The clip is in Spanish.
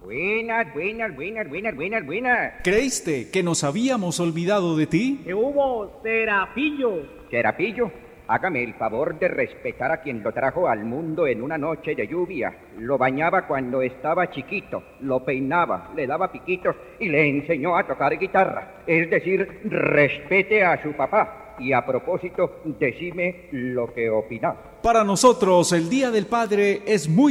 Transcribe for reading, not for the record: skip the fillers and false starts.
Buenas, buenas, buenas, buenas, buenas, buenas. ¿Creíste que nos habíamos olvidado de ti? ¿Qué hubo, Serapillo? Serapillo, hágame el favor de respetar a quien lo trajo al mundo en una noche de lluvia. Lo bañaba cuando estaba chiquito, lo peinaba, le daba piquitos y le enseñó a tocar guitarra. Es decir, respete a su papá. Y a propósito, decime lo que opinás. Para nosotros, el Día del Padre es muy